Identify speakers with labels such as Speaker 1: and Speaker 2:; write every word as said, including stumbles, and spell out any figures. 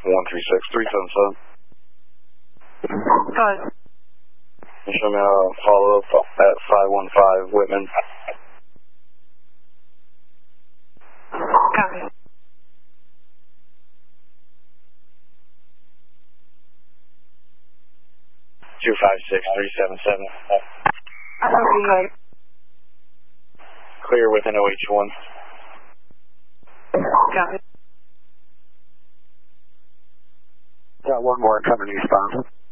Speaker 1: one three six three seven seven.
Speaker 2: Go ahead.
Speaker 1: You show me a follow-up at five one five Whitman.
Speaker 2: Copy.
Speaker 1: two five six three seven seven.
Speaker 2: I'm over here.
Speaker 1: Clear with an O H one.
Speaker 2: Copy.
Speaker 3: Got one more coming eastbound.